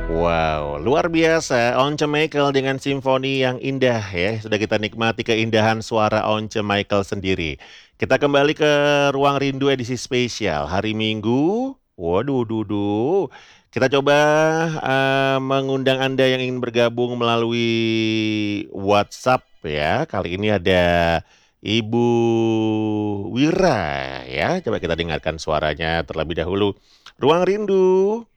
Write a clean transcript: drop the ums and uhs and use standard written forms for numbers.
Wow, luar biasa Once Michael dengan simfoni yang indah ya, sudah kita nikmati keindahan suara Once Michael sendiri. Kita kembali ke Ruang Rindu edisi spesial, hari Minggu, waduh dudu, kita coba, mengundang Anda yang ingin bergabung melalui WhatsApp ya, kali ini ada Ibu Wira ya, coba kita dengarkan suaranya terlebih dahulu. Ruang Rindu.